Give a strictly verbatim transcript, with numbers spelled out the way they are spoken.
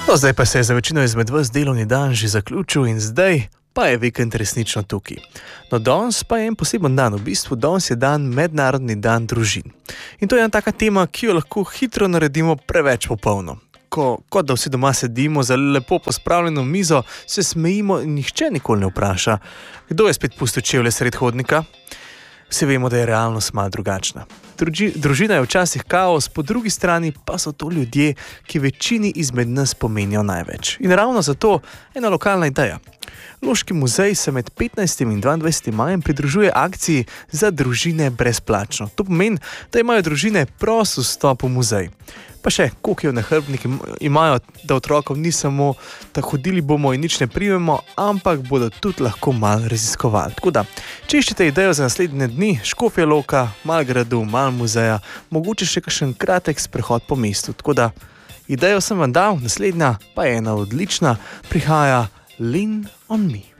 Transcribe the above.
No, zdaj pa se je za večino izmed vas delovni dan že zaključil in zdaj pa je vikend resnično tukaj. No, danes pa je en poseben dan, v bistvu danes je dan mednarodni dan družin. In to je ena taka tema, ki jo lahko hitro naredimo preveč popolno. Ko, kot da vsi doma sedimo za lepo pospravljeno mizo, se smejimo in nihče nikoli ne vpraša, kdo je spet pustil čevlje sred hodnika. Vsi vemo, da je realnost malo drugačna. Druži, družina je včasih kaos, po drugi strani pa so to ljudje, ki večini izmed nas pomenijo največ. In ravno zato ena lokalna ideja. Loški muzej se med petnajstim in dvaindvajsetim majem pridružuje akciji za družine brezplačno. To pomeni, da imajo družine prost vstop v muzej. Pa še, koliko nahrbniki imajo, da otrokom ni samo, da hodili bomo in nič ne primemo, ampak bodo tudi lahko malo raziskovali. Tako da, če iščete idejo za naslednje dni, Škofja Loka, malo gradu, malo muzeja, mogoče še kakšen kratek sprehod po mestu. Tako da, idejo sem vam dal, naslednja pa je ena odlična, prihaja Lean on me.